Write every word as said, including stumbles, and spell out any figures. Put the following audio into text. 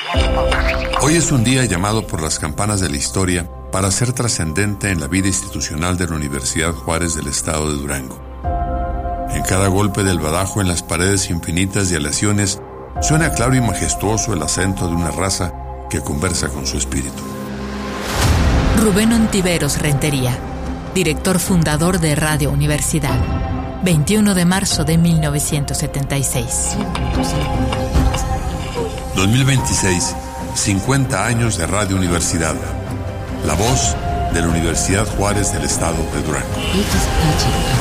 Hoy es un día llamado por las campanas de la historia para ser trascendente en la vida institucional de la Universidad Juárez del Estado de Durango. En cada golpe del badajo en las paredes infinitas de aleaciones suena claro y majestuoso el acento de una raza que conversa con su espíritu. Rubén Ontiveros Rentería, director fundador de Radio Universidad, veintiuno de marzo de mil novecientos setenta y seis. dos mil veintiséis, cincuenta años de Radio Universidad, la voz de la Universidad Juárez del Estado de Durango.